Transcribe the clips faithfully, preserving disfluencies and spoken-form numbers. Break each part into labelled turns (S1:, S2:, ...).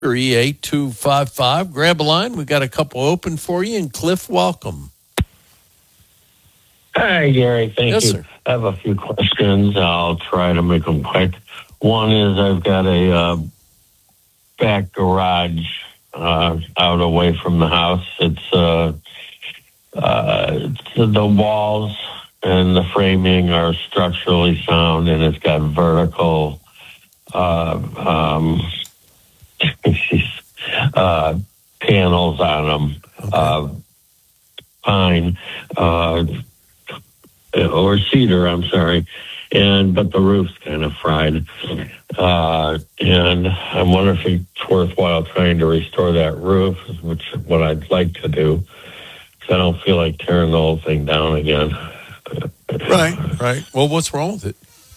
S1: three eight two five five. Grab a line. We got a couple open for you. And Cliff, welcome.
S2: Hi, Gary. Thank
S1: yes,
S2: you.
S1: Sir.
S2: I have a few questions. I'll try to make them quick. One is I've got a uh, back garage uh, out away from the house. It's, uh, uh, it's the walls and the framing are structurally sound, and it's got vertical uh, um, uh, panels on them.
S1: Okay.
S2: Uh, pine. Uh, or cedar, I'm sorry, and but the roof's kind of fried, uh, and I'm wondering if it's worthwhile trying to restore that roof, which is what I'd like to do, because I don't feel like tearing the whole thing down again.
S1: Right, right. Well, what's wrong with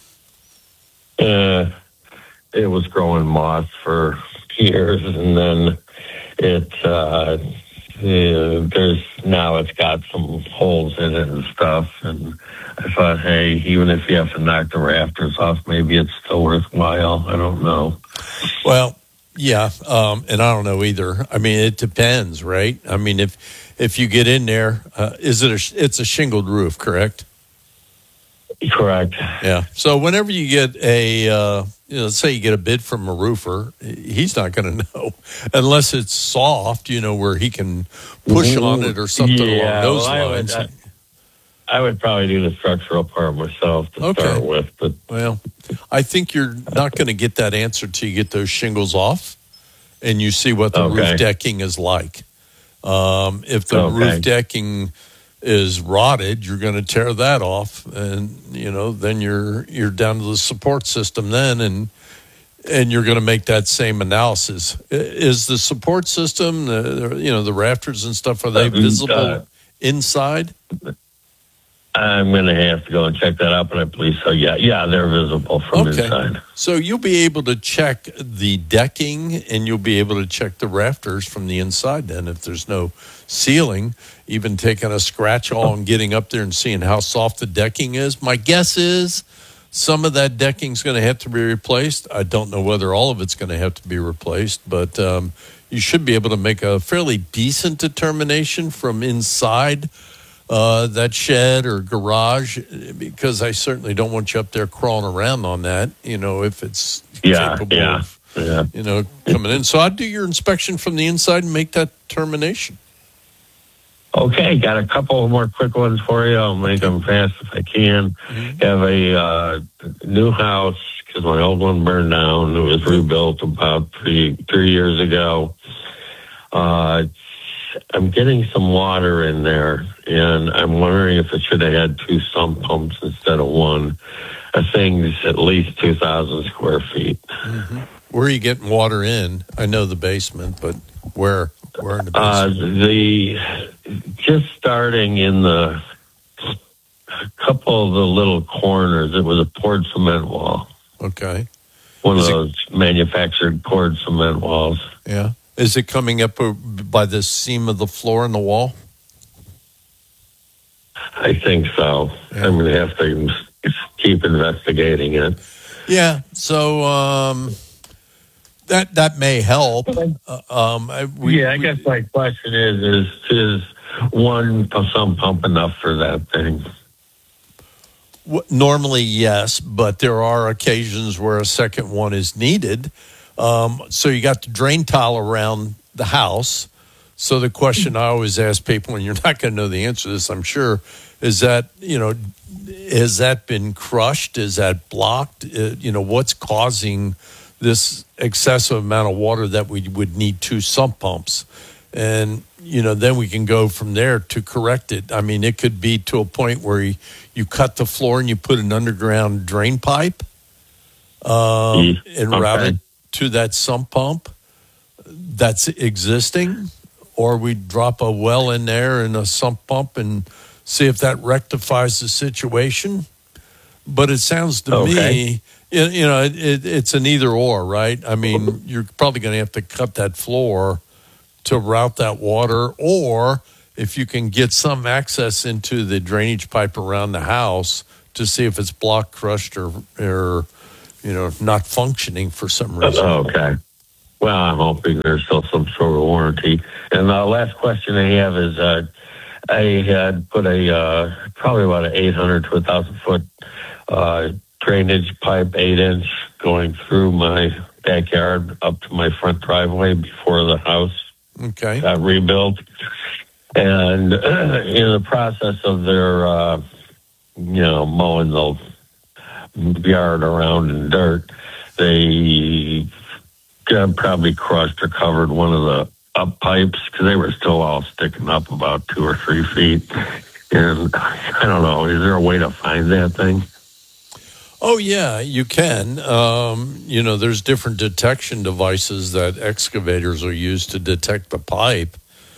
S2: it? Uh, it was growing moss for years, and then it. Uh, Yeah, there's now it's got some holes in it and stuff, and I thought, hey, even if you have to knock the rafters off, maybe it's still worthwhile. I don't know.
S1: Well, yeah, um, and I don't know either. I mean, it depends, right? I mean, if if you get in there, uh, is it a, it's a shingled roof, correct?
S2: Correct.
S1: Yeah. So whenever you get a, uh, you know, say you get a bid from a roofer, he's not going to know unless it's soft, you know, where he can push on it or something
S2: yeah,
S1: along those
S2: well,
S1: lines.
S2: I would, I, I would probably do the structural part myself to
S1: okay.
S2: start with. But
S1: well, I think you're not going to get that answer till you get those shingles off and you see what the
S2: okay.
S1: roof decking is like. Um, if the
S2: okay.
S1: roof decking is rotted, you're going to tear that off, and you know then you're you're down to the support system then, and and you're going to make that same analysis. Is the support system, the you know the rafters and stuff, are they visible uh, inside?
S2: I'm going to have to go and check that out, but I believe so. Yeah, yeah, they're visible from
S1: okay.
S2: inside.
S1: So you'll be able to check the decking, and you'll be able to check the rafters from the inside. Then, if there's no ceiling, even taking a scratch all and getting up there and seeing how soft the decking is. My guess is some of that decking is going to have to be replaced. I don't know whether all of it's going to have to be replaced, but um, you should be able to make a fairly decent determination from inside uh, that shed or garage, because I certainly don't want you up there crawling around on that, you know, if it's
S2: yeah,
S1: capable
S2: yeah,
S1: of,
S2: yeah.
S1: you know, coming in. So I'd do your inspection from the inside and make that determination.
S2: Okay, got a couple more quick ones for you. I'll make them fast if I can. Mm-hmm. Have a uh, new house, because my old one burned down. It was rebuilt about three three years ago. Uh, I'm getting some water in there, and I'm wondering if it should have had two sump pumps instead of one. A thing's at least two thousand square feet.
S1: Mm-hmm. Where are you getting water in? I know the basement, but where? Where in the basement?
S2: Uh, the just starting in the a couple of the little corners. It was a poured cement wall.
S1: Okay.
S2: One
S1: Is
S2: of
S1: it,
S2: those manufactured poured cement walls.
S1: Yeah. Is it coming up by the seam of the floor in the wall?
S2: I think so. Yeah. I'm going to have to keep investigating it.
S1: Yeah. So um, that that may help. Uh, um, we,
S2: yeah, I guess my question is: is is one sump pump enough for that thing?
S1: Normally, yes, but there are occasions where a second one is needed. Um, so you got the drain tile around the house. So the question I always ask people, and you're not going to know the answer to this, I'm sure, is that, you know, has that been crushed? Is that blocked? Uh, you know, what's causing this excessive amount of water that we would need two sump pumps? And, you know, then we can go from there to correct it. I mean, it could be to a point where you, you cut the floor and you put an underground drain pipe um, and
S2: okay.
S1: route it to that sump pump that's existing, or we drop a well in there and a sump pump and see if that rectifies the situation. But it sounds to
S2: okay.
S1: me, you, you know, it, it, it's an either or, right? I mean, you're probably going to have to cut that floor to route that water, or if you can get some access into the drainage pipe around the house to see if it's blocked, crushed, or, or you know, not functioning for some reason.
S2: Okay. well, I'm hoping there's still some sort of warranty. And the last question I have is, uh, I had put a uh, probably about an eight hundred to one thousand foot uh, drainage pipe, eight inch, going through my backyard up to my front driveway before the house
S1: Okay.
S2: got rebuilt. And uh, in the process of their, uh, you know, mowing the yard around in dirt, they got probably crushed or covered one of the up pipes because they were still all sticking up about two or three feet. And I don't know, is there a way to find that thing?
S1: Oh, yeah, you can. Um, you know, there's different detection devices that excavators will use to detect the pipe.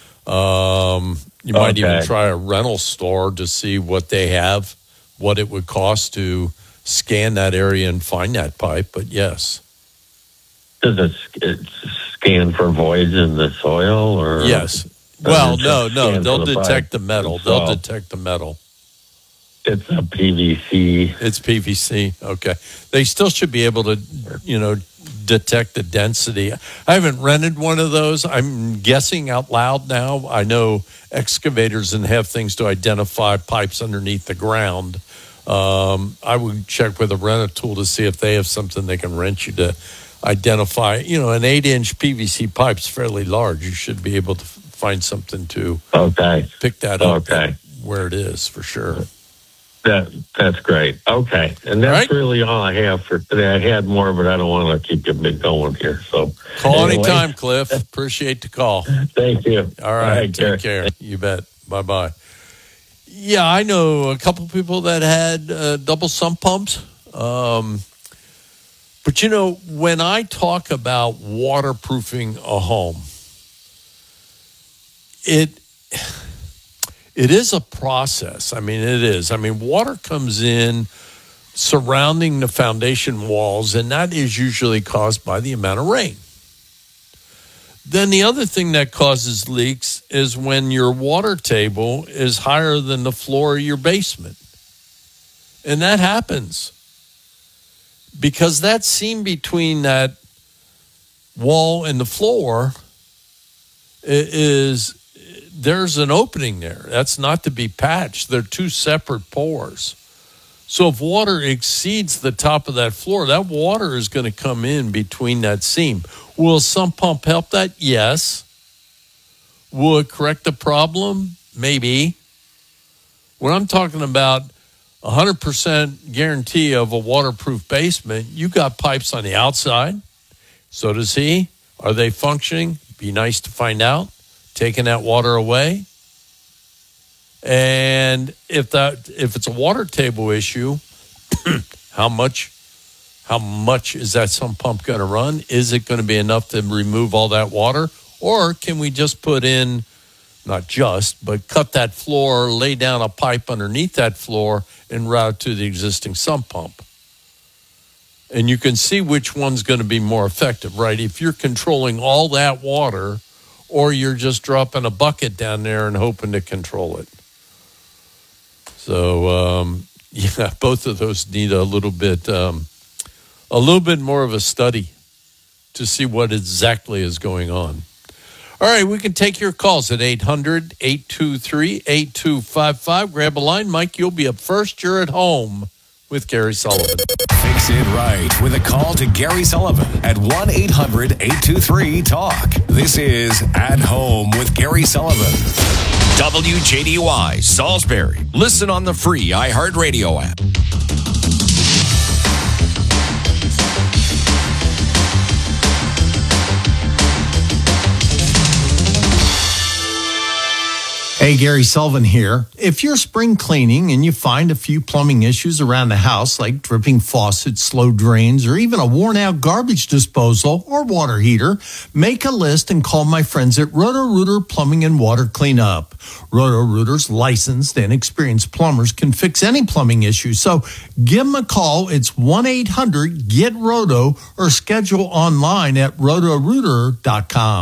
S1: Um, you might
S2: Okay.
S1: even try a rental store to see what they have, what it would cost to scan that area and find that pipe. But yes.
S2: Does it, it scan for voids in the soil? Or
S1: Yes.
S2: does
S1: Well,
S2: it
S1: no,
S2: just
S1: no.
S2: scan
S1: They'll
S2: for the
S1: detect
S2: pipe
S1: the metal. They'll
S2: itself?
S1: detect the metal.
S2: It's a P V C.
S1: It's P V C. Okay. They still should be able to, you know, detect the density. I haven't rented one of those. I'm guessing out loud now. I know excavators and have things to identify pipes underneath the ground. Um, I would check with a rent tool to see if they have something they can rent you to identify. You know, an eight-inch P V C pipe's fairly large. You should be able to f- find something to
S2: Okay.
S1: pick that up
S2: Okay.
S1: where it is for sure.
S2: That that's great. Okay, and that's
S1: Right.
S2: really all I have for today. I had more, but I don't want to keep you big going here. So
S1: Call
S2: anyway,
S1: anytime, Cliff. Appreciate the call.
S2: Thank you.
S1: All right, take care. You bet. Bye-bye. Yeah, I know a couple people that had uh, double sump pumps. Um, but, you know, when I talk about waterproofing a home, it it is a process. I mean, it is. I mean, water comes in surrounding the foundation walls, and that is usually caused by the amount of rain. Then the other thing that causes leaks is when your water table is higher than the floor of your basement. And that happens because that seam between that wall and the floor is, there's an opening there. That's not to be patched. They're two separate pores. So if water exceeds the top of that floor, that water is going to come in between that seam. Will some pump help that? Yes. Will it correct the problem? Maybe. When I'm talking about one hundred percent guarantee of a waterproof basement, you got pipes on the outside. So does he. Are they functioning? Be nice to find out. Taking that water away. And if that if it's a water table issue, how much how much is that sump pump going to run? Is it going to be enough to remove all that water? Or can we just put in, not just, but cut that floor, lay down a pipe underneath that floor, and route to the existing sump pump? And you can see which one's going to be more effective, right? If you're controlling all that water, or you're just dropping a bucket down there and hoping to control it. So, um, yeah, both of those need a little bit, um, a little bit more of a study to see what exactly is going on. All right, we can take your calls at eight hundred, eight two three, eight two five five. Grab a line. Mike, you'll be up first. You're at home with Gary Sullivan.
S3: Fix it right with a call to Gary Sullivan at one eight hundred, eight two three, talk. This is At Home with Gary Sullivan.
S4: W J D Y, Salisbury. Listen on the free iHeartRadio app.
S5: Hey, Gary Sullivan here. If you're spring cleaning and you find a few plumbing issues around the house, like dripping faucets, slow drains, or even a worn-out garbage disposal or water heater, make a list and call my friends at Roto-Rooter Plumbing and Water Cleanup. Roto-Rooter's licensed and experienced plumbers can fix any plumbing issue, so give them a call. It's one eight hundred, get roto or schedule online at roto rooter dot com.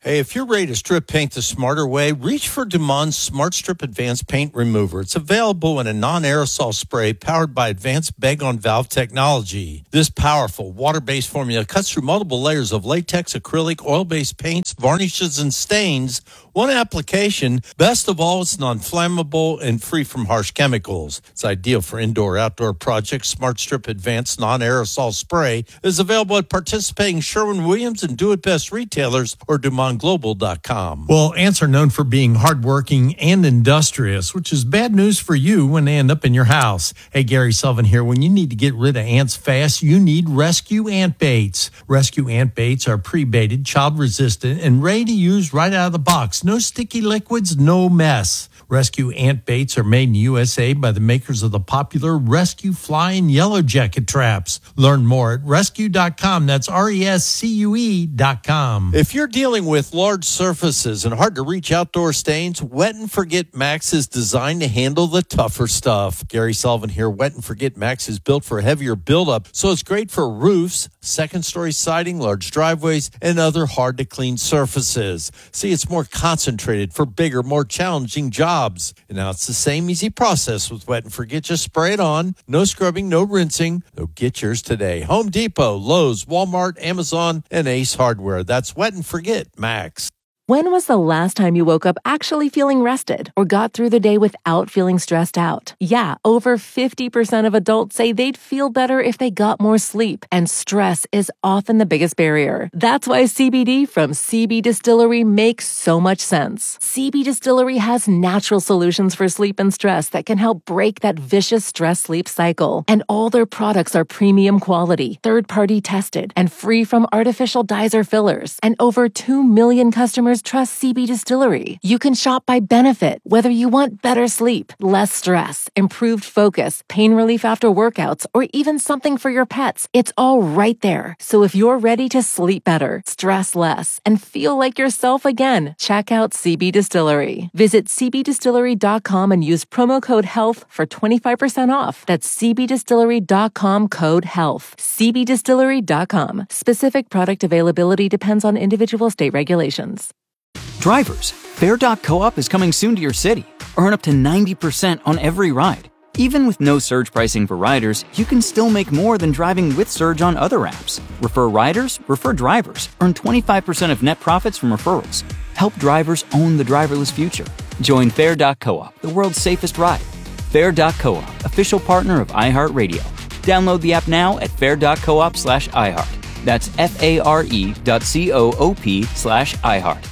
S1: Hey, if you're ready to strip paint the smarter way, reach for Dumond's Smart Strip Advanced Paint Remover. It's available in a non-aerosol spray powered by advanced bag-on-valve technology. This powerful water-based formula cuts through multiple layers of latex, acrylic, oil-based paints, varnishes, and stains. One application. Best of all, it's non-flammable and free from harsh chemicals. It's ideal for indoor-outdoor projects. Smart Strip Advanced Non-Aerosol Spray is available at participating Sherwin-Williams and Do It Best retailers or Dumond Global dot com.
S5: Well, ants are known for being hardworking and industrious, which is bad news for you when they end up in your house. Hey, Gary Sullivan here. When you need to get rid of ants fast, you need Rescue Ant Baits. Rescue Ant Baits are pre-baited, child-resistant, and ready to use right out of the box. No sticky liquids, no mess. Rescue Ant Baits are made in the U S A by the makers of the popular Rescue Fly and Yellow Jacket traps. Learn more at rescue dot com. That's R E S C U E dot com.
S1: If you're dealing with large surfaces and hard-to-reach outdoor stains, Wet and Forget Max is designed to handle the tougher stuff. Gary Sullivan here. Wet and Forget Max is built for heavier buildup, so it's great for roofs, second-story siding, large driveways, and other hard-to-clean surfaces. See, it's more concentrated for bigger, more challenging jobs. And now it's the same easy process with Wet and Forget. Just spray it on. No scrubbing, no rinsing. So get yours today. Home Depot, Lowe's, Walmart, Amazon, and Ace Hardware. That's Wet and Forget Max.
S6: When was the last time you woke up actually feeling rested or got through the day without feeling stressed out? Yeah, over fifty percent of adults say they'd feel better if they got more sleep, and stress is often the biggest barrier. That's why C B D from C B Distillery makes so much sense. C B Distillery has natural solutions for sleep and stress that can help break that vicious stress-sleep cycle. And all their products are premium quality, third-party tested, and free from artificial dyes or fillers. And over two million customers trust C B Distillery. You can shop by benefit, whether you want better sleep, less stress, improved focus, pain relief after workouts, or even something for your pets. It's all right there. So if you're ready to sleep better, stress less, and feel like yourself again, check out C B Distillery. Visit c b distillery dot com and use promo code HEALTH for twenty-five percent off. That's c b distillery dot com code HEALTH. c b distillery dot com. Specific product availability depends on individual state regulations.
S7: Drivers, Fare dot coop is coming soon to your city. Earn up to ninety percent on every ride. Even with no surge pricing for riders, you can still make more than driving with Surge on other apps. Refer riders, refer drivers. Earn twenty-five percent of net profits from referrals. Help drivers own the driverless future. Join Fare dot coop, the world's safest ride. Fare dot coop, official partner of iHeartRadio. Download the app now at fare dot coop slash iHeart. That's F-A-R-E dot C-O-O-P slash iHeart.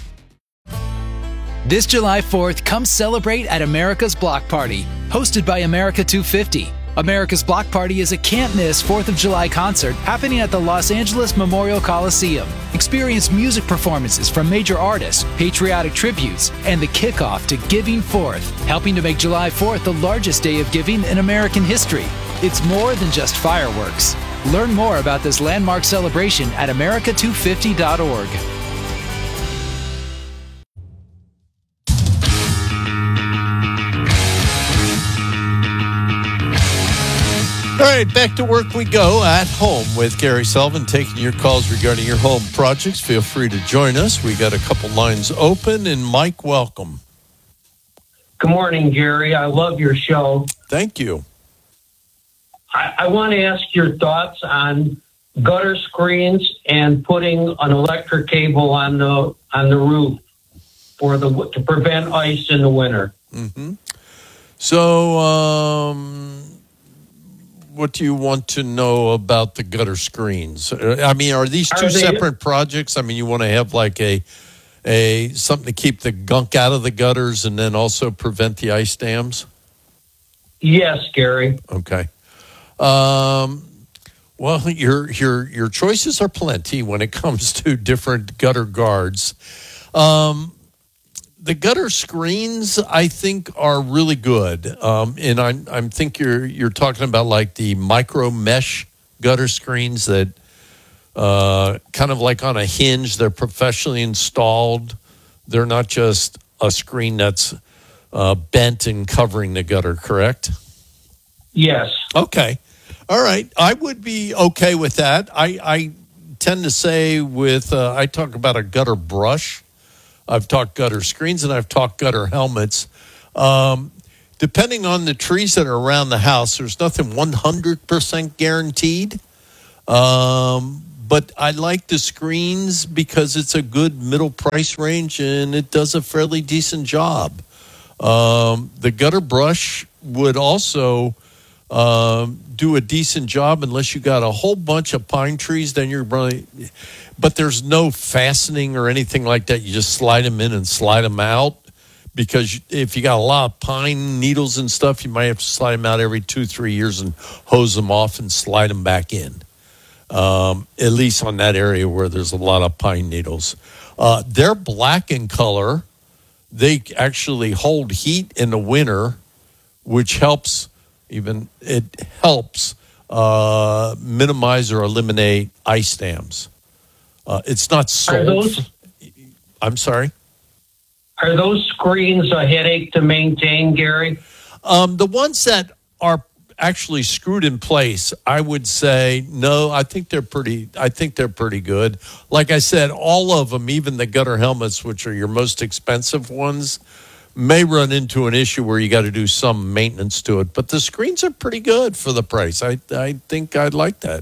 S8: This July fourth, come celebrate at America's Block Party, hosted by America two fifty. America's Block Party is a can't-miss fourth of July concert happening at the Los Angeles Memorial Coliseum. Experience music performances from major artists, patriotic tributes, and the kickoff to Giving Fourth, helping to make July fourth the largest day of giving in American history. It's more than just fireworks. Learn more about this landmark celebration at america two fifty dot org.
S1: All right, back to work we go at home with Gary Sullivan, taking your calls regarding your home projects. Feel free to join us. We got a couple lines open, and Mike, welcome.
S9: Good morning, Gary. I love your show.
S1: Thank you.
S9: I, I want to ask your thoughts on gutter screens and putting an electric cable on the on the roof for the to prevent ice in the winter.
S1: Mm-hmm. So, um, what do you want to know about the gutter screens? I mean, are these two
S9: Are they-
S1: separate projects? I mean, you want to have like a a something to keep the gunk out of the gutters and then also prevent the ice dams?
S9: Yes, Gary.
S1: Okay. Um, well, your your your choices are plenty when it comes to different gutter guards. Um, the gutter screens, I think, are really good, um, and I I think you're you're talking about like the micro mesh gutter screens that uh, kind of like on a hinge. They're professionally installed. They're not just a screen that's uh, bent and covering the gutter. Correct?
S9: Yes.
S1: Okay. All right. I would be okay with that. I, I tend to say with, uh, I talk about a gutter brush. I've talked gutter screens, and I've talked gutter helmets. Um, depending on the trees that are around the house, there's nothing one hundred percent guaranteed. Um, but I like the screens because it's a good middle price range, and it does a fairly decent job. Um, the gutter brush would also um, do a decent job unless you got a whole bunch of pine trees. Then you're really, but there's no fastening or anything like that. You just slide them in and slide them out, because if you got a lot of pine needles and stuff, you might have to slide them out every two, three years and hose them off and slide them back in. Um, at least on that area where there's a lot of pine needles. Uh, they're black in color. They actually hold heat in the winter, which helps even it helps uh, minimize or eliminate ice dams. Uh, it's not sold.
S9: Are those,
S1: for, I'm sorry?
S9: Are those screens a headache to maintain, Gary?
S1: Um, the ones that are actually screwed in place, I would say no. I think they're pretty. I think they're pretty good. Like I said, all of them, even the gutter helmets, which are your most expensive ones, may run into an issue where you got to do some maintenance to it. But the screens are pretty good for the price. I I think I'd like that.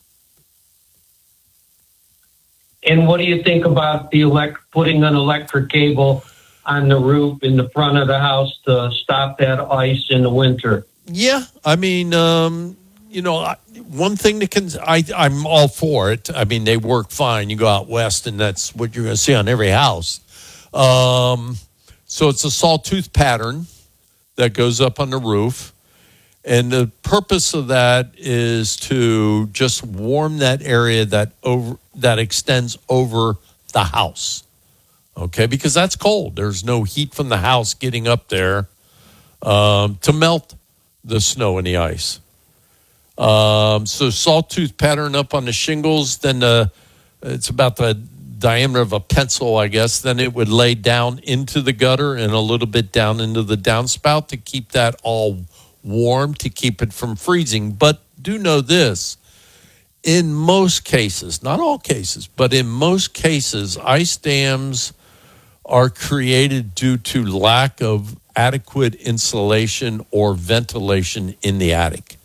S9: And what do you think about the elect putting an electric cable on the roof in the front of the house to stop that ice in the winter?
S1: Yeah, I mean, um, you know, I, one thing that can, I, I'm all for it. I mean, they work fine. You go out west, and that's what you're going to see on every house. Um, so it's a sawtooth pattern that goes up on the roof. And the purpose of that is to just warm that area that over that extends over the house. Okay, because that's cold. There's no heat from the house getting up there um, to melt the snow and the ice. Um, so sawtooth pattern up on the shingles, then the, it's about the diameter of a pencil, I guess. Then it would lay down into the gutter and a little bit down into the downspout to keep that all warm, to keep it from freezing. But do know this, in most cases, not all cases, but in most cases, ice dams are created due to lack of adequate insulation or ventilation in the attic.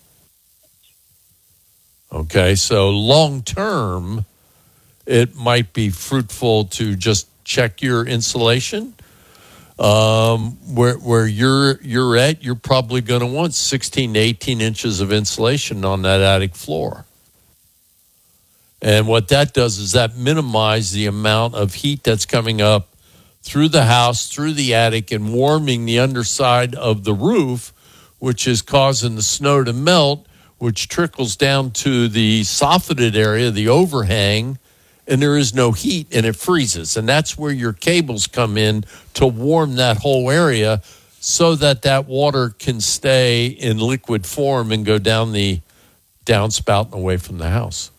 S1: Okay, so long term, it might be fruitful to just check your insulation. Um, where where you're you're at, you're probably going to want sixteen to eighteen inches of insulation on that attic floor. And what that does is that minimizes the amount of heat that's coming up through the house, through the attic, and warming the underside of the roof, which is causing the snow to melt, which trickles down to the soffitted area, the overhang, and there is no heat, and it freezes. And that's where your cables come in to warm that whole area so that that water can stay in liquid form and go down the downspout and away from the house.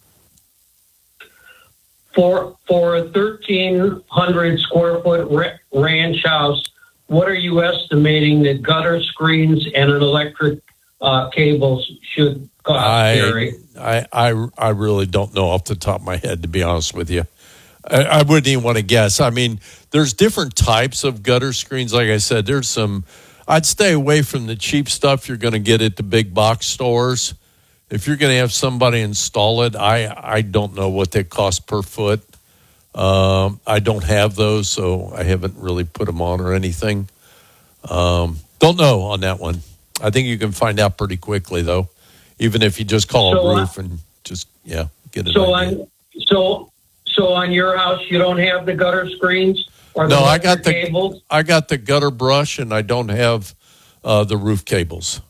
S9: For for a thirteen hundred square foot ra- ranch house, what are you estimating that gutter screens and an electric uh, cables should cost,
S1: I,
S9: Gary?
S1: I, I, I really don't know off the top of my head, to be honest with you. I, I wouldn't even want to guess. I mean, there's different types of gutter screens. Like I said, there's some, I'd stay away from the cheap stuff you're going to get at the big box stores. If you're going to have somebody install it, I, I don't know what they cost per foot. Um, I don't have those, so I haven't really put them on or anything. Um, don't know on that one. I think you can find out pretty quickly, though, even if you just call
S9: so,
S1: a roof and just, yeah, get it.
S9: So on, so, so on your house, you don't have the gutter screens or the
S1: no, I got the
S9: cables?
S1: I got the gutter brush, and I don't have uh, the roof cables.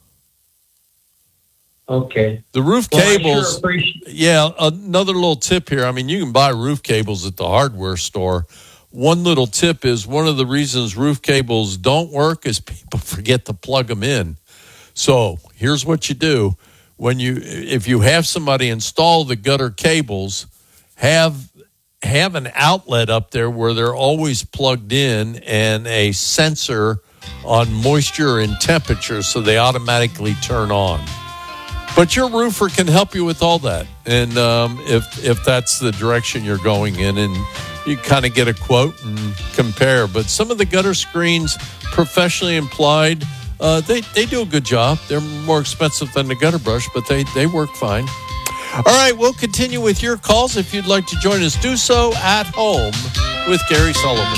S9: Okay.
S1: The roof
S9: well,
S1: cables,
S9: I sure appreciate-
S1: yeah, another little tip here. I mean, you can buy roof cables at the hardware store. One little tip is one of the reasons roof cables don't work is people forget to plug them in. So here's what you do. When you, if you have somebody install the gutter cables, have have an outlet up there where they're always plugged in and a sensor on moisture and temperature so they automatically turn on. But your roofer can help you with all that. And um, if if that's the direction you're going in, and you kind of get a quote and compare. But some of the gutter screens, professionally applied, uh, they, they do a good job. They're more expensive than the gutter brush, but they, they work fine. All right, we'll continue with your calls. If you'd like to join us, do so at home with Gary Sullivan.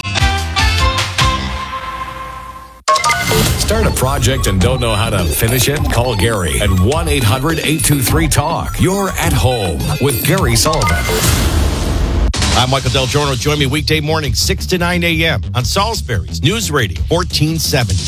S3: Start a project and don't know how to finish it? Call Gary at one eight hundred eight two three talk. You're at home with Gary Sullivan.
S10: I'm Michael Del Giorno. Join me weekday morning, six to nine a.m. on Salisbury's News Radio, fourteen seventy.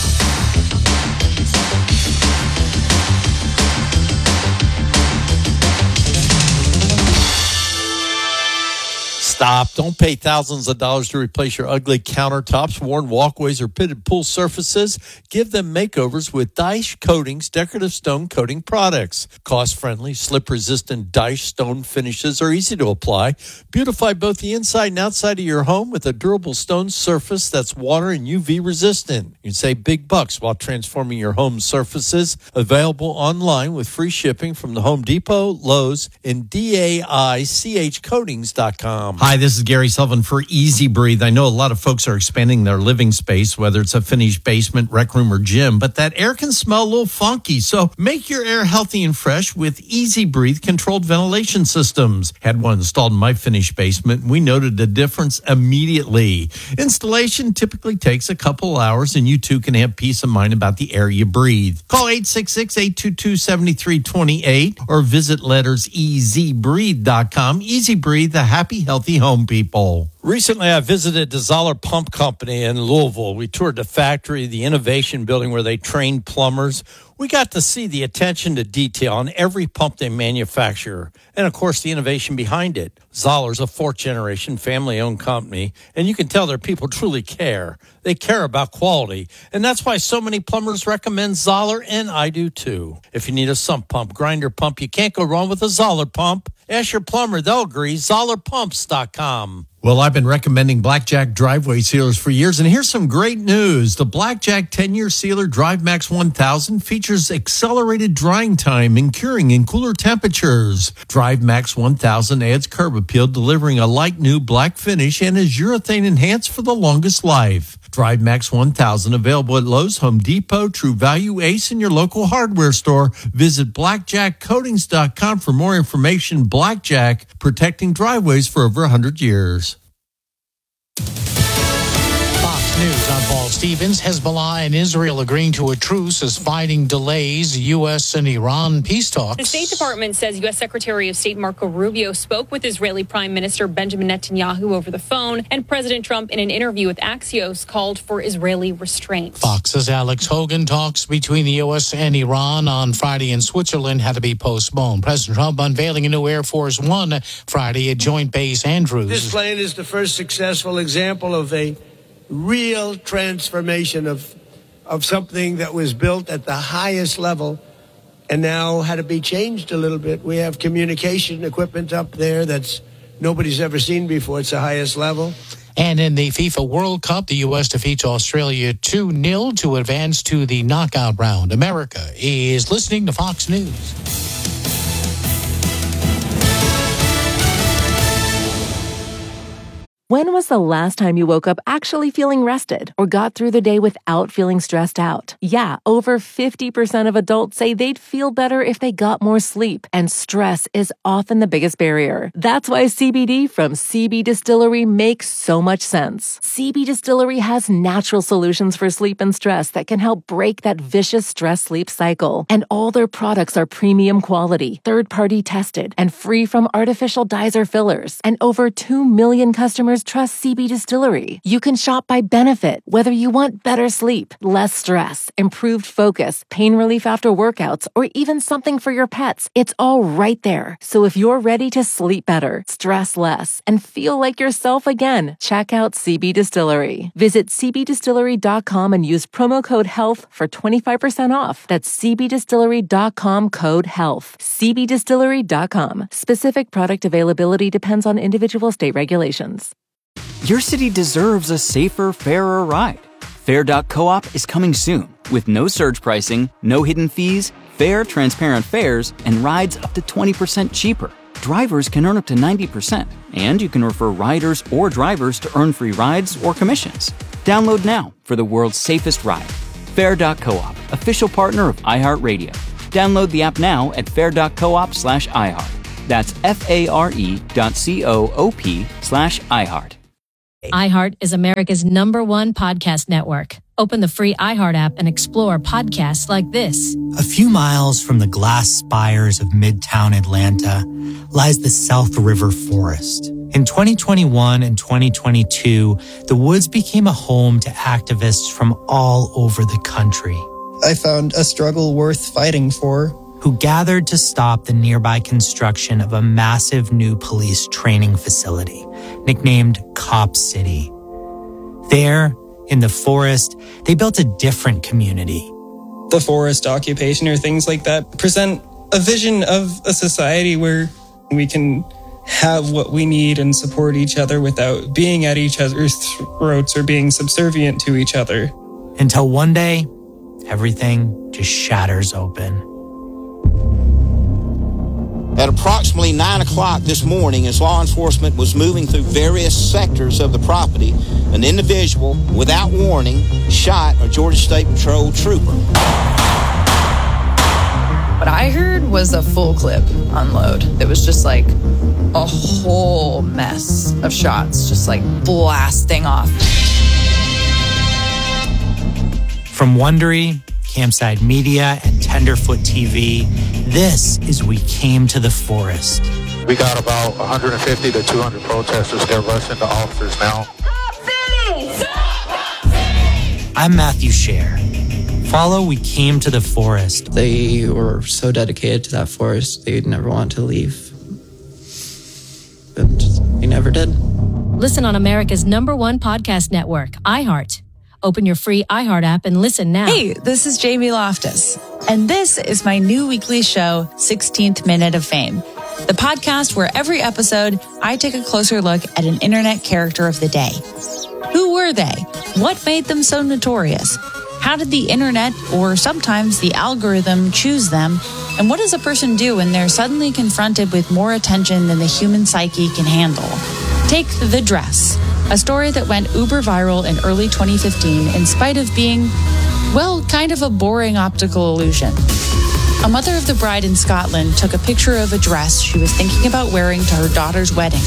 S1: Stop. Don't pay thousands of dollars to replace your ugly countertops, worn walkways, or pitted pool surfaces. Give them makeovers with Daesh Coatings decorative stone coating products. Cost-friendly, slip-resistant Daesh stone finishes are easy to apply. Beautify both the inside and outside of your home with a durable stone surface that's water and U V resistant. You can save big bucks while transforming your home surfaces. Available online with free shipping from the Home Depot, Lowe's, and D A I C H coatings dot com.
S5: Hi, this is Gary Sullivan for Easy Breathe. I know a lot of folks are expanding their living space, whether it's a finished basement, rec room, or gym, but that air can smell a little funky. So make your air healthy and fresh with Easy Breathe controlled ventilation systems. Had one installed in my finished basement, and we noted a difference immediately. Installation typically takes a couple hours, and you too can have peace of mind about the air you breathe. Call eight six six, eight two two, seven three two eight or visit letters e z breathe dot com. Easy Breathe, the happy, healthy home people.
S1: Recently, I visited the Zoller Pump Company in Louisville. We toured the factory, the innovation building where they train plumbers. We got to see the attention to detail on every pump they manufacture, and of course, the innovation behind it. Zoller's a fourth-generation family-owned company, and you can tell their people truly care. They care about quality, and that's why so many plumbers recommend Zoller, and I do too. If you need a sump pump, grinder pump, you can't go wrong with a Zoller pump. Ask your plumber, they'll agree. Zoller Pumps dot com.
S5: Well, I've been recommending Blackjack driveway sealers for years, and here's some great news. The Blackjack ten-year sealer DriveMax one thousand features accelerated drying time and curing in cooler temperatures. DriveMax one thousand adds curb appeal, delivering a light new black finish, and is urethane enhanced for the longest life. DriveMax one thousand available at Lowe's, Home Depot, True Value, Ace, and your local hardware store. Visit blackjack coatings dot com for more information. Blackjack, protecting driveways for over one hundred years.
S11: Fox News, I'm Paul Stevens. Hezbollah and Israel agreeing to a truce as fighting delays U S and Iran peace talks.
S12: The State Department says U S Secretary of State Marco Rubio spoke with Israeli Prime Minister Benjamin Netanyahu over the phone, and President Trump, in an interview with Axios, called for Israeli restraint.
S11: Fox's Alex Hogan talks between the U S and Iran on Friday in Switzerland had to be postponed. President Trump unveiling a new Air Force One Friday at Joint Base Andrews.
S13: This plane is the first successful example of a real transformation of of something that was built at the highest level and now had to be changed a little bit. We have communication equipment up there that's nobody's ever seen before. It's the highest level.
S11: And in the FIFA World Cup, the U S defeats Australia two nil to advance to the knockout round. America is listening to Fox News.
S6: When was the last time you woke up actually feeling rested or got through the day without feeling stressed out? Yeah, over fifty percent of adults say they'd feel better if they got more sleep, and stress is often the biggest barrier. That's why C B D from C B Distillery makes so much sense. C B Distillery has natural solutions for sleep and stress that can help break that vicious stress-sleep cycle. And all their products are premium quality, third-party tested, and free from artificial dyes or fillers. And over two million customers trust C B Distillery. You can shop by benefit, whether you want better sleep, less stress, improved focus, pain relief after workouts, or even something for your pets. It's all right there. So if you're ready to sleep better, stress less, and feel like yourself again, check out C B Distillery. Visit c b distillery dot com and use promo code HEALTH for twenty-five percent off. That's c b distillery dot com, code HEALTH. c b distillery dot com. Specific product availability depends on individual state regulations.
S7: Your city deserves a safer, fairer ride. Fair dot coop is coming soon with no surge pricing, no hidden fees, fair, transparent fares, and rides up to twenty percent cheaper. drivers can earn up to ninety percent, and you can refer riders or drivers to earn free rides or commissions. Download now for the world's safest ride. Fair dot coop, official partner of iHeartRadio. Download the app now at fair dot coop slash iHeart. That's F-A-R-E dot C-O-O-P slash iHeart.
S14: iHeart is America's number one podcast network. Open the free iHeart app and explore podcasts like this.
S15: A few miles from the glass spires of Midtown Atlanta lies the South River Forest. In twenty twenty-one and twenty twenty-two, the woods became a home to activists from all over the country.
S16: I found a struggle worth fighting for.
S15: Who gathered to stop the nearby construction of a massive new police training facility, nicknamed Cop City. There, in the forest, they built a different community.
S16: The forest occupation or things like that present a vision of a society where we can have what we need and support each other without being at each other's throats or being subservient to each other.
S15: Until one day, everything just shatters open.
S17: At approximately nine o'clock this morning, as law enforcement was moving through various sectors of the property, an individual, without warning, shot a Georgia State Patrol trooper.
S18: What I heard was a full clip unload. It was just like a whole mess of shots, just like blasting off.
S15: From Wondery, Campside Media, and Tenderfoot T V, this is We Came to the Forest.
S19: We got about one hundred fifty to two hundred protesters. They're rushing the officers now.
S15: I'm Matthew Scher. Follow We Came to the Forest.
S16: They were so dedicated to that forest, they'd never want to leave. But they never did.
S14: Listen on America's number one podcast network, iHeart. Open your free iHeart app and listen now.
S20: Hey, this is Jamie Loftus, and this is my new weekly show, sixteenth Minute of Fame, the podcast where every episode I take a closer look at an internet character of the day. Who were they? What made them so notorious? How did the internet, or sometimes the algorithm, choose them? And what does a person do when they're suddenly confronted with more attention than the human psyche can handle? Take The Dress, a story that went uber viral in early twenty fifteen in spite of being, well, kind of a boring optical illusion. A mother of the bride in Scotland took a picture of a dress she was thinking about wearing to her daughter's wedding.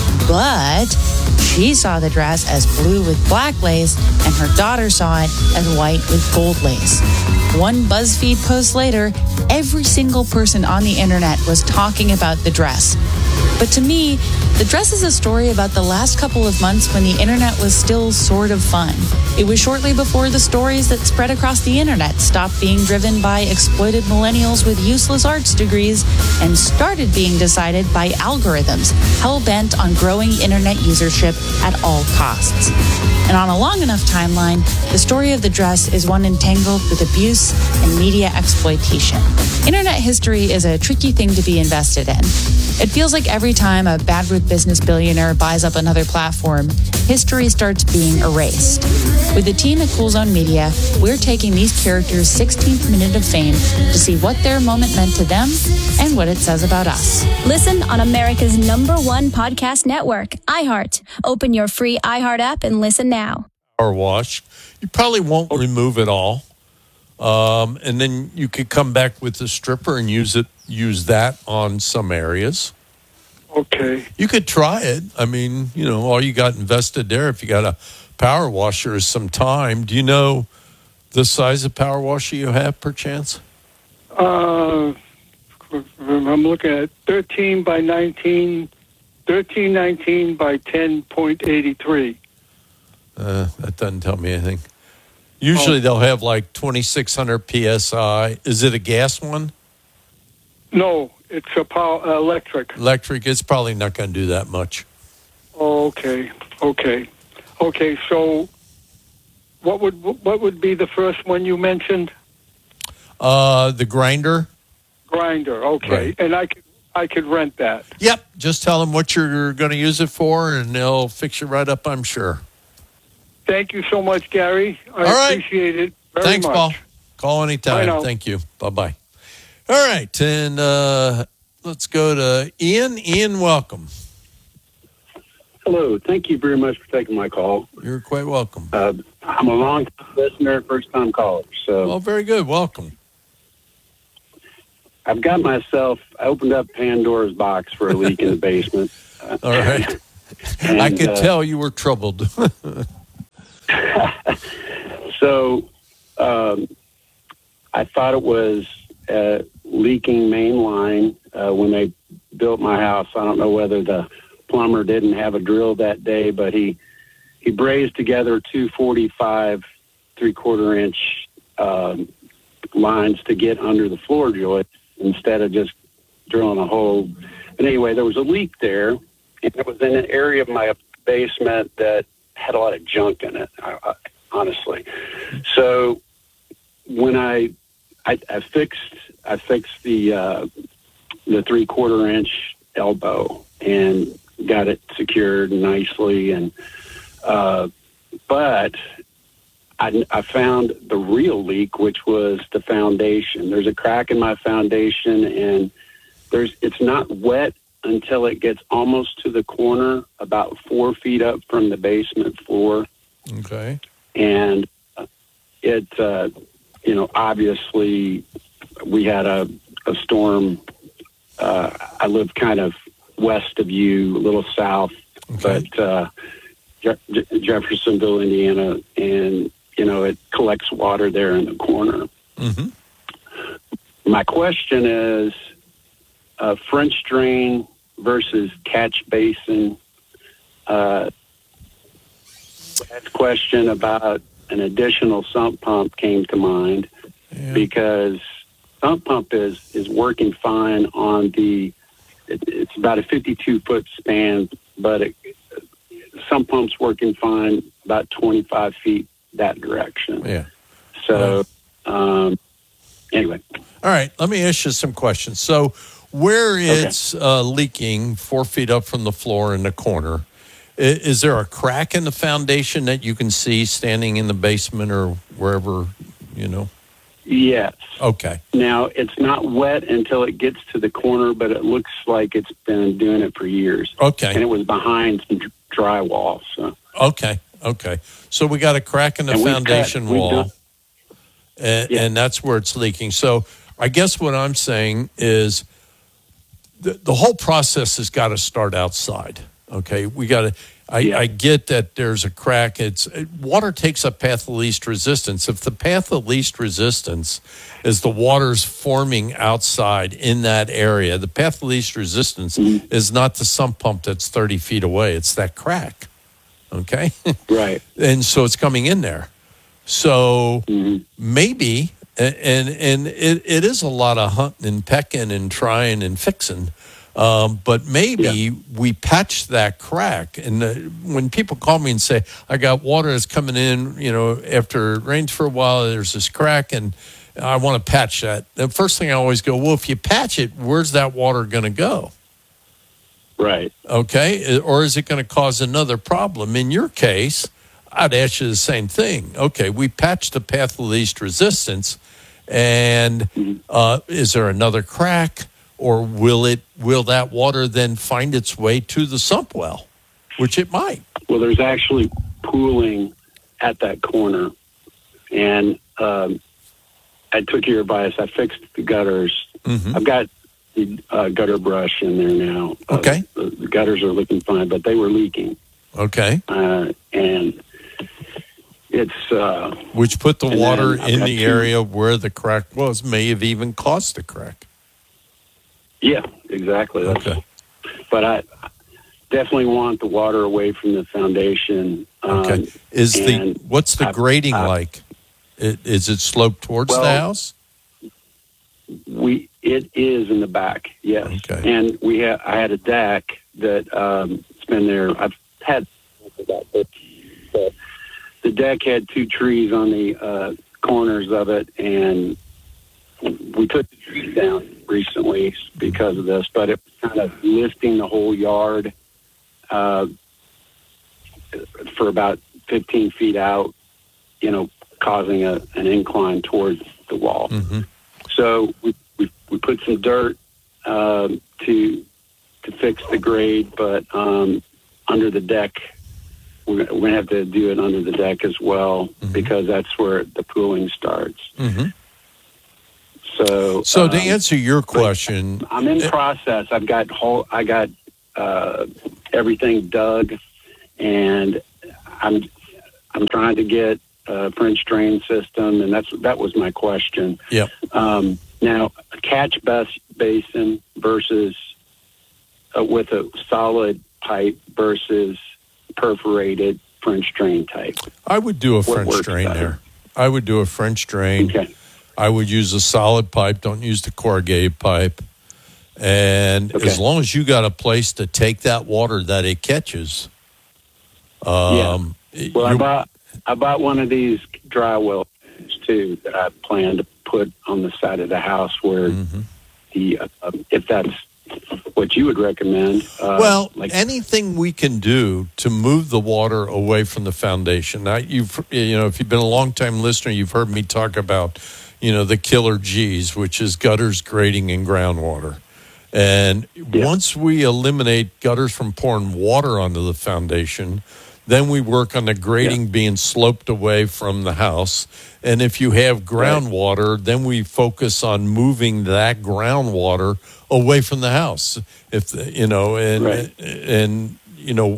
S20: But she saw the dress as blue with black lace, and her daughter saw it as white with gold lace. One BuzzFeed post later, every single person on the internet was talking about the dress. But to me, the dress is a story about the last couple of months when the internet was still sort of fun. It was shortly before the stories that spread across the internet stopped being driven by exploited millennials with useless arts degrees and started being decided by algorithms hell-bent on growing internet usership at all costs. And on a long enough timeline, the story of the dress is one entangled with abuse and media exploitation. Internet history is a tricky thing to be invested in. It feels like every time a bad with business billionaire buys up another platform, history starts being erased. With the team at Cool Zone Media, we're taking these characters' sixteenth minute of fame to see what their moment meant to them and what it says about us.
S21: Listen on America's number one podcast network, iHeart. Open your free iHeart app and listen now.
S1: Power wash. You probably won't remove it all. Um, and then you could come back with the stripper and use it, use that on some areas.
S22: Okay.
S1: You could try it. I mean, you know, all you got invested there, if you got a power washer, is some time. Do you know the size of power washer you have, perchance?
S22: Uh, I'm looking at thirteen by nineteen, thirteen nineteen by ten point eight three.
S1: Uh, that doesn't tell me anything. Usually they'll have like twenty-six hundred P S I. Is it a gas one?
S22: No, it's a power uh, electric.
S1: Electric, it's probably not going to do that much.
S22: Oh, okay, okay, okay. So, what would what would be the first one you mentioned?
S1: Uh, the grinder.
S22: Grinder, okay,
S1: Right.
S22: and I could I could rent that.
S1: Yep. Just tell them what you're going to use it for, and they'll fix you right up, I'm sure.
S22: Thank you so much, Gary. I
S1: All right.
S22: appreciate it very
S1: Thanks,
S22: much.
S1: Paul. Call anytime.
S22: Bye now.
S1: Thank you. Bye-bye. All right. And uh, let's go to Ian. Ian, welcome.
S2: Hello. Thank you very much for taking my call.
S1: You're quite welcome.
S2: Uh, I'm a long-time listener, first-time caller. So,
S1: well, very good. Welcome.
S2: I've got myself, I opened up Pandora's box for a leak in the basement. Uh,
S1: All right.
S2: and,
S1: I could
S2: uh,
S1: tell you were troubled.
S2: So um, I thought it was a leaking main line uh, when they built my house. I don't know whether the plumber didn't have a drill that day, but he he brazed together two forty-five three-quarter inch um, lines to get under the floor joist instead of just drilling a hole. But anyway, there was a leak there, and it was in an area of my basement that had a lot of junk in it, I, I, honestly. So when I, I I fixed I fixed the uh, the three quarter inch elbow and got it secured nicely, and uh, but I, I found the real leak, which was the foundation. There's a crack in my foundation, and there's it's not wet until it gets almost to the corner, about four feet up from the basement floor.
S1: Okay.
S2: And it, uh, you know, obviously we had a, a storm. Uh, I live kind of west of you, a little south,
S1: okay.
S2: but uh, Je- Jeffersonville, Indiana, and, you know, it collects water there in the corner.
S1: Mm-hmm.
S2: My question is, uh, French drain versus catch basin. Uh, that question about an additional sump pump came to mind
S1: yeah.
S2: because sump pump is, is working fine on the, it, it's about a fifty-two foot span, but it, sump pump's working fine about twenty-five feet that direction.
S1: Yeah.
S2: So, um, anyway.
S1: All right. Let me ask you some questions. So, where it's okay. uh, leaking four feet up from the floor in the corner, is, is there a crack in the foundation that you can see standing in the basement or wherever, you know?
S2: Yes.
S1: Okay.
S2: Now, it's not wet until it gets to the corner, but it looks like it's been doing it for years.
S1: Okay.
S2: And it was behind some drywall. So.
S1: Okay. Okay. So we got a crack in the
S2: and
S1: foundation
S2: cut,
S1: wall, and,
S2: yeah.
S1: and that's where it's leaking. So I guess what I'm saying is, The, the whole process has got to start outside. Okay, we got to. I,
S2: yeah.
S1: I get that there's a crack. It's it, water takes a path of least resistance. If the path of least resistance is the water's forming outside in that area, the path of least resistance
S2: mm-hmm.
S1: is not the sump pump that's thirty feet away. It's that crack. Okay,
S2: right.
S1: And so it's coming in there. So
S2: mm-hmm.
S1: maybe. And and it, it is a lot of hunting and pecking and trying and fixing. Um, but maybe
S2: yeah.
S1: we patch that crack. And uh, when people call me and say, I got water that's coming in, you know, after it rains for a while, there's this crack and I want to patch that. The first thing I always go, well, if you patch it, where's that water going to go?
S2: Right.
S1: Okay. Or is it going to cause another problem? In your case, I'd ask you the same thing. Okay, we patched the path of least resistance, and uh, is there another crack, or will it will that water then find its way to the sump well, which it might?
S2: Well, there's actually pooling at that corner, and um, I took your advice. I fixed the gutters.
S1: Mm-hmm.
S2: I've got the uh, gutter brush in there now.
S1: Okay,
S2: uh, the, the gutters are looking fine, but they were leaking.
S1: Okay,
S2: uh, and. It's uh,
S1: which put the water in the
S2: two,
S1: area where the crack was, may have even caused the crack.
S2: Yeah, exactly. That's,
S1: okay,
S2: but I definitely want the water away from the foundation.
S1: Okay,
S2: um,
S1: is the what's the
S2: I,
S1: grading
S2: I,
S1: like? It, is it sloped towards
S2: well,
S1: the house?
S2: We it is in the back, yes.
S1: Okay,
S2: and we have I had a deck that um, it's been there. I've had about fifty, but the deck had two trees on the uh, corners of it, and we took the trees down recently because of this, but it was kind of lifting the whole yard uh, for about fifteen feet out, you know, causing a, an incline towards the wall.
S1: Mm-hmm.
S2: So we, we, we put some dirt um, to to fix the grade, but um, under the deck, we're, we're going to have to do it under the deck as well, mm-hmm. because that's where the pooling starts.
S1: Mm-hmm.
S2: So,
S1: so
S2: um,
S1: to answer your question,
S2: I'm in process. I've got whole, I got uh, everything dug, and I'm I'm trying to get a French drain system, and that's that was my question.
S1: Yep.
S2: Um, now, a catch bas- basin versus uh, with a solid pipe versus perforated French drain type.
S1: I would do a
S2: What
S1: French
S2: works
S1: drain
S2: better?
S1: there. I would do a French drain.
S2: Okay.
S1: I would use a solid pipe. Don't use the corrugated pipe. And
S2: Okay.
S1: as long as you got a place to take that water that it catches, um,
S2: Well, I
S1: you're-
S2: bought I bought one of these dry wells too that I plan to put on the side of the house where
S1: Mm-hmm.
S2: the uh, if that's what you would recommend. Uh,
S1: well,
S2: like
S1: anything we can do to move the water away from the foundation. Now, you've you know, if you've been a long time listener, you've heard me talk about, you know, the killer G's, which is gutters, grading, and groundwater. And once we eliminate gutters from pouring water onto the foundation, then we work on the grading being sloped away from the house. And if you have groundwater, then we focus on moving that groundwater away from the house. If the, you know, and
S2: Right.
S1: and you know,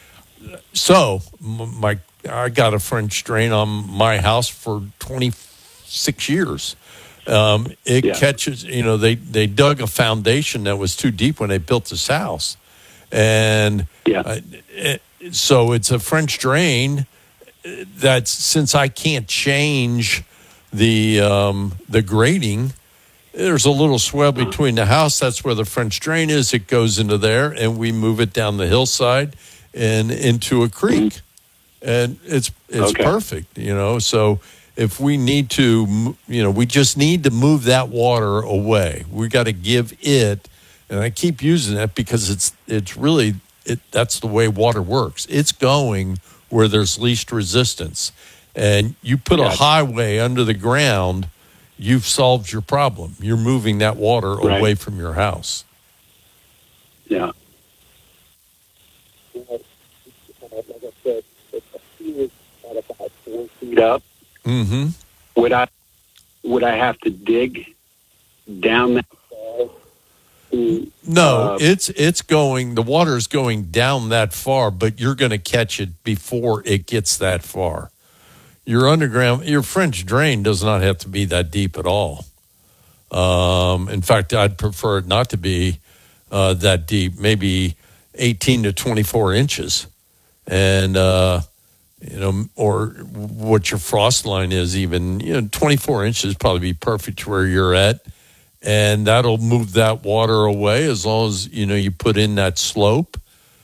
S1: so m- my I got a French drain on my house for twenty-six years. Um, it
S2: Yeah.
S1: catches, you know, they, they dug a foundation that was too deep when they built this house. And
S2: Yeah.
S1: uh, it, so it's a French drain that's, since I can't change the, um, the grading, there's a little swell between the house. That's where the French drain is. It goes into there, and we move it down the hillside and into a creek. And it's, it's
S2: Okay.
S1: perfect, you know, so if we need to, you know, we just need to move that water away. We got to give it, and I keep using that because it's it's really it. That's the way water works. It's going where there's least resistance, and you put a
S2: Gotcha.
S1: highway under the ground, you've solved your problem. You're moving that water
S2: Right.
S1: away from your house.
S2: Yeah. Feet up.
S1: Mm-hmm.
S2: Would I would I have to dig down that far? to,
S1: No,
S2: uh,
S1: it's it's going. The water is going down that far, but you're going to catch it before it gets that far. Your underground, your French drain does not have to be that deep at all. Um, in fact, I'd prefer it not to be uh, that deep. Maybe eighteen to twenty-four inches, and uh, you know, or what your frost line is. Even you know, twenty-four inches probably be perfect where you're at. And that'll move that water away as long as, you know, you put in that slope,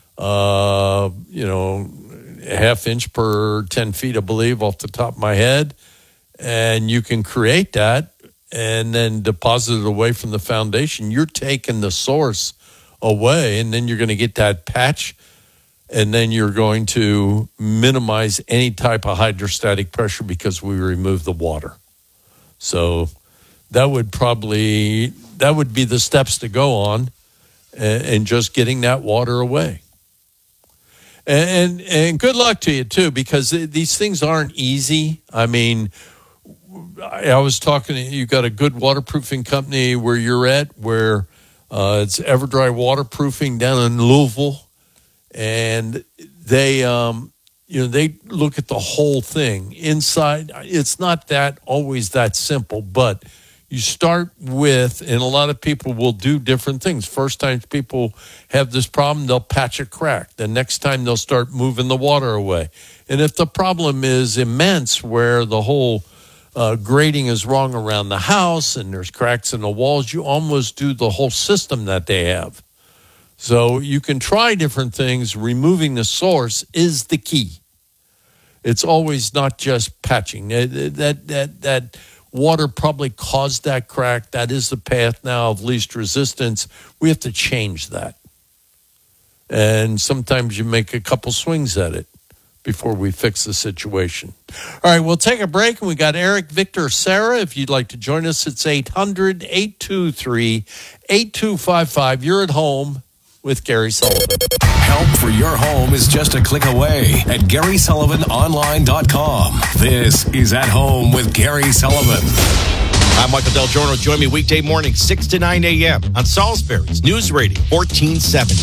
S1: uh, you know, a half inch per ten feet, I believe, off the top of my head. And you can create that and then deposit it away from the foundation. You're taking the source away, and then you're going to get that patch, and then you're going to minimize any type of hydrostatic pressure because we remove the water. So that would probably, that would be the steps to go on, and, and just getting that water away. And, and and good luck to you too, because these things aren't easy. I mean, I, I was talking, you got a good waterproofing company where you're at, where uh, it's Everdry Waterproofing down in Louisville, and they, um, you know, they look at the whole thing inside. It's not that always that simple, but you start with, and a lot of people will do different things. First time people have this problem, they'll patch a crack. The next time they'll start moving the water away. And if the problem is immense, where the whole uh, grading is wrong around the house and there's cracks in the walls, you almost do the whole system that they have. So you can try different things. Removing the source is the key. It's always not just patching. That that that, that water probably caused that crack. That is the path now of least resistance. We have to change that. And sometimes you make a couple swings at it before we fix the situation. All right, we'll take a break, and we got Eric, Victor, Sarah. If you'd like to join us, it's eight hundred, eight two three, eight two five five. You're at home with Gary Sullivan.
S3: Help for your home is just a click away at Gary Sullivan Online dot com. This is At Home with Gary Sullivan.
S10: I'm Michael Del Giorno. Join me weekday morning, six to nine a.m. on Salisbury's News Radio, fourteen seventy.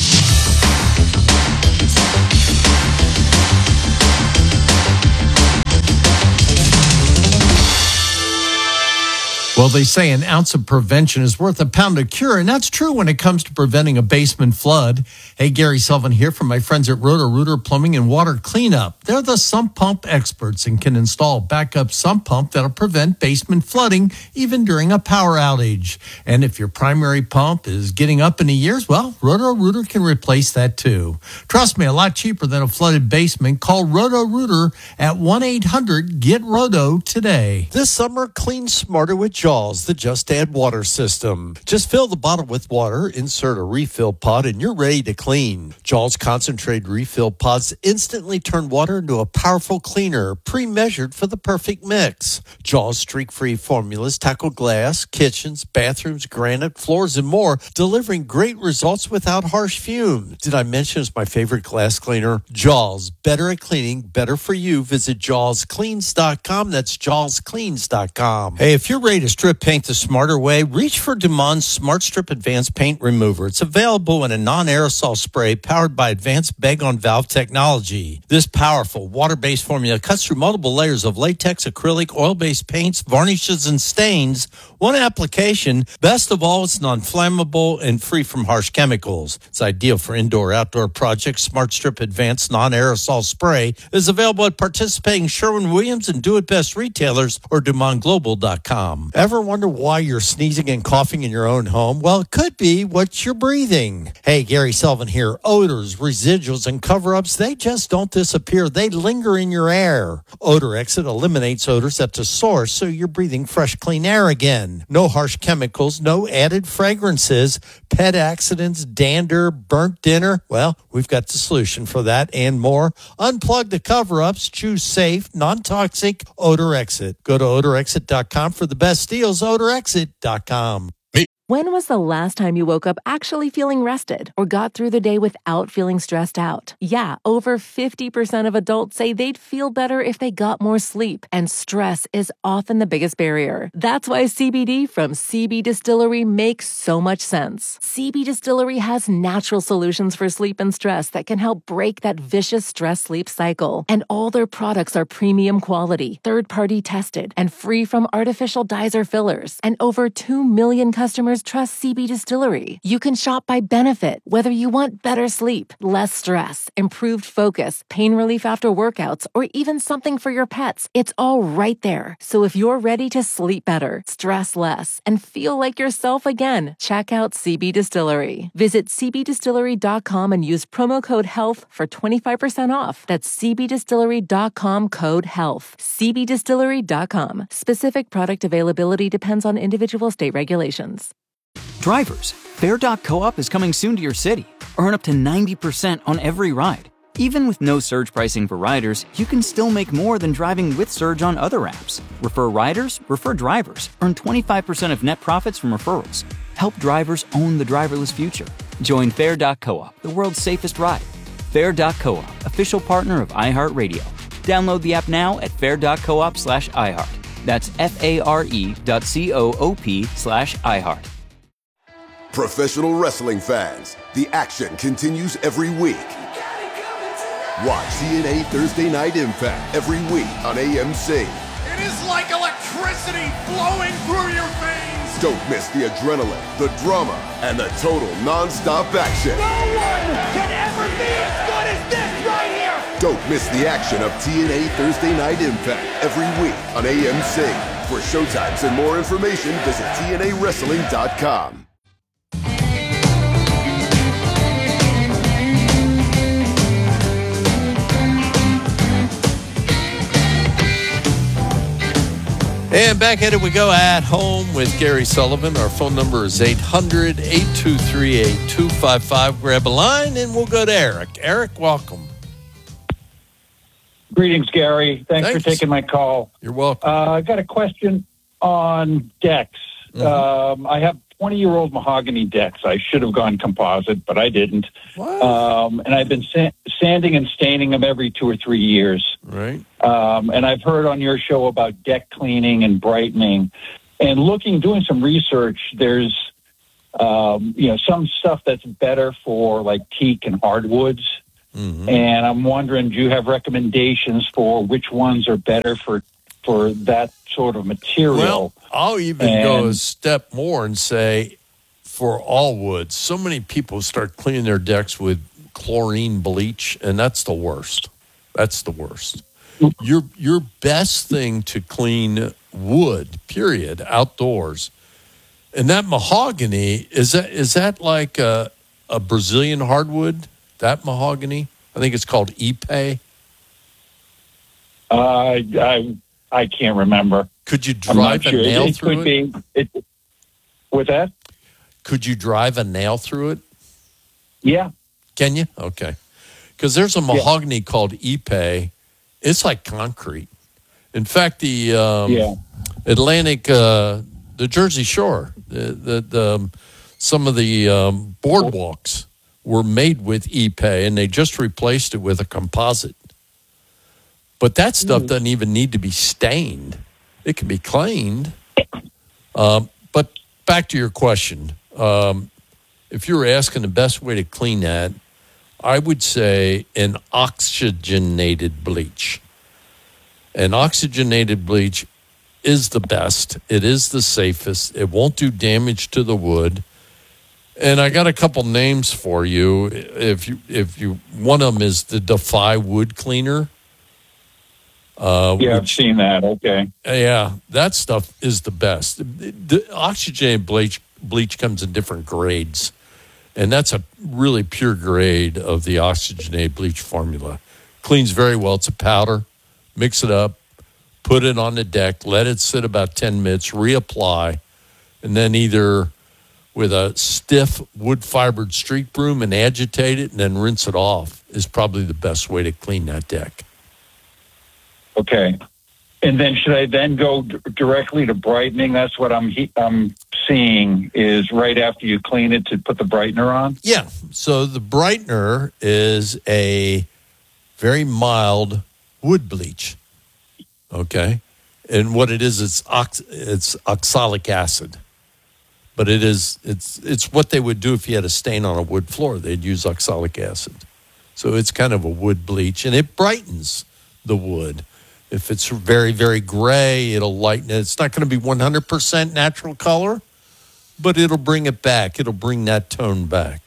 S5: Well, they say an ounce of prevention is worth a pound of cure, and that's true when it comes to preventing a basement flood. Hey, Gary Sullivan here from my friends at Roto-Rooter Plumbing and Water Cleanup. They're the sump pump experts and can install a backup sump pump that'll prevent basement flooding even during a power outage. And if your primary pump is getting up in the years, well, Roto-Rooter can replace that too. Trust me, a lot cheaper than a flooded basement. Call Roto-Rooter at one eight hundred get roto today.
S1: This summer, clean smarter with Jaws, the Just Add Water system. Just fill the bottle with water, insert a refill pod, and you're ready to clean. Jaws concentrated refill pods instantly turn water into a powerful cleaner, pre-measured for the perfect mix. Jaws streak-free formulas tackle glass, kitchens, bathrooms, granite, floors, and more, delivering great results without harsh fumes. Did I mention it's my favorite glass cleaner? Jaws, better at cleaning, better for you. Visit jaws cleans dot com. That's jaws cleans dot com. Hey, if you're ready to strip paint the smarter way, reach for Demond's Smart Strip Advanced Paint Remover. It's available in a non-aerosol spray powered by advanced bag-on-valve technology. This powerful water-based formula cuts through multiple layers of latex, acrylic, oil-based paints, varnishes, and stains. One application. Best of all, it's non-flammable and free from harsh chemicals. It's ideal for indoor-outdoor projects. Smart Strip Advanced Non-Aerosol Spray is available at participating Sherwin-Williams and Do It Best retailers or Demond Global dot com. Ever wonder why you're sneezing and coughing in your own home? Well, it could be what you're breathing. Hey, Gary Sullivan here. Odors, residuals, and cover-ups, they just don't disappear. They linger in your air. Odor Exit eliminates odors at the source, so you're breathing fresh, clean air again. No harsh chemicals, no added fragrances, pet accidents, dander, burnt dinner. Well, we've got the solution for that and more. Unplug the cover-ups. Choose safe, non-toxic Odor Exit. Go to odor exit dot com for the best deals. odor exit dot com.
S6: When was the last time you woke up actually feeling rested or got through the day without feeling stressed out? Yeah, over fifty percent of adults say they'd feel better if they got more sleep, and stress is often the biggest barrier. That's why C B D from C B Distillery makes so much sense. C B Distillery has natural solutions for sleep and stress that can help break that vicious stress-sleep cycle. And all their products are premium quality, third-party tested, and free from artificial dyes or fillers. And over two million customers trust C B Distillery. You can shop by benefit, whether you want better sleep, less stress, improved focus, pain relief after workouts, or even something for your pets. It's all right there. So if you're ready to sleep better, stress less, and feel like yourself again, check out C B Distillery. Visit c b distillery dot com and use promo code HEALTH for twenty-five percent off. That's c b distillery dot com code HEALTH. c b distillery dot com. Specific product availability depends on individual state regulations.
S7: Drivers, Fare dot co-op is coming soon to your city. Earn up to ninety percent on every ride. Even with no surge pricing for riders, you can still make more than driving with Surge on other apps. Refer riders, refer drivers. Earn twenty-five percent of net profits from referrals. Help drivers own the driverless future. Join Fare dot co-op, the world's safest ride. Fare dot co-op, official partner of iHeartRadio. Download the app now at fare dot coop slash iHeart. That's F-A-R-E dot C-O-O-P slash iHeart.
S4: Professional wrestling fans, the action continues every week. Watch T N A Thursday Night Impact every week on A M C.
S8: It is like electricity flowing through your veins.
S4: Don't miss the adrenaline, the drama, and the total non-stop action.
S8: No one can ever be as good as this right here.
S4: Don't miss the action of T N A Thursday Night Impact every week on A M C. For showtimes and more information, visit T N A wrestling dot com.
S1: And back at it we go, At Home with Gary Sullivan. Our phone number is eight hundred, eight two three, eight two five five. Grab a line and we'll go to Eric. Eric, welcome.
S9: Greetings, Gary. Thanks,
S1: Thanks.
S9: for taking my call.
S1: You're welcome.
S9: Uh, I got a question on decks.
S1: Mm-hmm.
S9: Um, I have twenty-year-old mahogany decks. I should have gone composite, but I didn't. Um, and I've been sa- sanding and staining them every two or three years.
S1: Right.
S9: Um, and I've heard on your show about deck cleaning and brightening. And looking, doing some research, there's um, you know some stuff that's better for like teak and hardwoods.
S1: Mm-hmm.
S9: And I'm wondering, do you have recommendations for which ones are better for for that sort of material?
S1: Well, I'll even
S9: And-
S1: go a step more and say for all woods, so many people start cleaning their decks with chlorine bleach, and that's the worst. That's the worst. Your your best thing to clean wood, period, outdoors, and that mahogany, is that is that like a, a Brazilian hardwood? That mahogany? I think it's called Ipe.
S9: Uh, I I can't remember.
S1: Could you
S9: I'm not
S1: drive a
S9: sure.
S1: nail
S9: it,
S1: through
S9: could
S1: it?
S9: Be, it? With that?
S1: Could you drive a nail through it?
S9: Yeah.
S1: Can you? Okay. Because there's a mahogany called Ipe. It's like concrete. In fact, the um,
S9: Yeah.
S1: Atlantic, uh, the Jersey Shore, the, the, the um, some of the um, boardwalks were made with Ipe, and they just replaced it with a composite. But that stuff
S9: Mm.
S1: doesn't even need to be stained. It can be cleaned. Um, but back to your question. Um, if you were asking the best way to clean that, I would say an oxygenated bleach. An oxygenated bleach is the best. It is the safest. It won't do damage to the wood. And I got a couple names for you. If you, if you, one of them is the Defy Wood Cleaner. Uh,
S9: Yeah, I've
S1: which-
S9: seen that. Okay.
S1: yeah, that stuff is the best. The, the oxygenated bleach bleach comes in different grades, and that's a really pure grade of the oxygenated bleach formula. Cleans very well. It's a powder. Mix it up, put it on the deck, let it sit about ten minutes, reapply, and then either with a stiff wood fibered street broom and agitate it and then rinse it off is probably the best way to clean that deck.
S9: Okay. And then should I then go d- directly to brightening? That's what I'm he- I'm seeing is right after you clean it to put the brightener on.
S1: Yeah. So the brightener is a very mild wood bleach. Okay. And what it is, it's ox- it's oxalic acid. But it is it's it's what they would do if you had a stain on a wood floor. They'd use oxalic acid. So it's kind of a wood bleach, and it brightens the wood. If it's very, very gray, it'll lighten it. It's not going to be one hundred percent natural color, but it'll bring it back. It'll bring that tone back.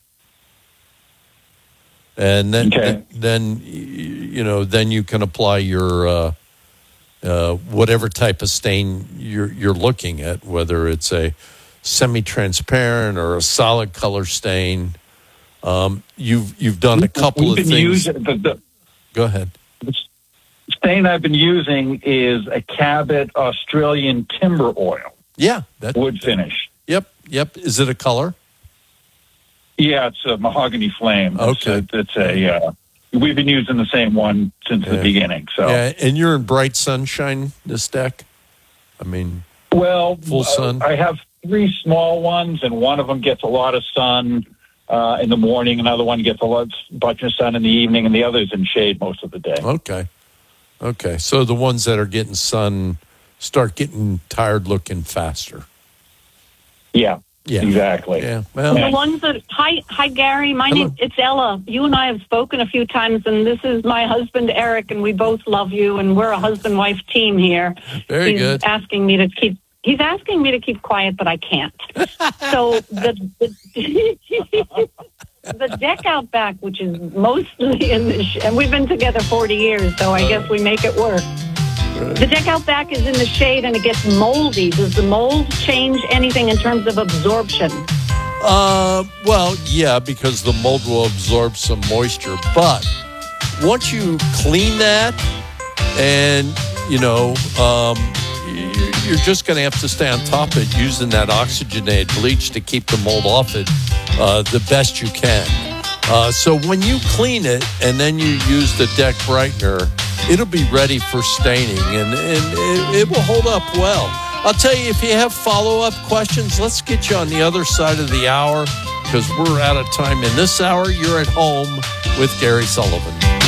S1: And then,
S9: Okay.
S1: then you know, then you can apply your uh, uh, whatever type of stain you're you're looking at, whether it's a semi-transparent or a solid color stain. Um, you've you've done a couple
S9: We've
S1: of
S9: been
S1: things.
S9: using- the, the,
S1: Go ahead.
S9: the stain I've been using is a Cabot Australian timber oil.
S1: Yeah, that
S9: wood finish.
S1: Yep, yep. Is it a color?
S9: Yeah, it's a mahogany flame. It's
S1: Okay.
S9: a, it's a uh, we've been using the same one since the
S1: Yeah.
S9: beginning. So
S1: Yeah, and you're in bright sunshine this deck. I mean,
S9: well,
S1: full sun.
S9: uh, I have three small ones, and one of them gets a lot of sun uh, in the morning. Another one gets a lot bunch of sun in the evening, and the other's in shade most of the day.
S1: Okay, okay. So the ones that are getting sun start getting tired looking faster.
S9: Yeah,
S1: yeah,
S9: exactly.
S1: Yeah, well,
S12: The ones that hi hi Gary, my name it's Ella. You and I have spoken a few times, and this is my husband Eric, and we both love you, and we're a husband wife team here.
S1: Very
S12: he's
S1: good.
S12: Asking me to keep. He's asking me to keep quiet, but I can't. So the the, the deck out back, which is mostly in the sh- and we've been together forty years, so I guess we make it work. The deck out back is in the shade and it gets moldy. Does the mold change anything in terms of absorption?
S1: Uh, well, yeah, because the mold will absorb some moisture. But once you clean that, and you know, um, you- you're just going to have to stay on top of it using that oxygenated bleach to keep the mold off it uh, the best you can. Uh, so when you clean it and then you use the deck brightener, it'll be ready for staining, and, and it, it will hold up well. I'll tell you, if you have follow-up questions, let's get you on the other side of the hour because we're out of time. In this hour, you're at home with Gary Sullivan.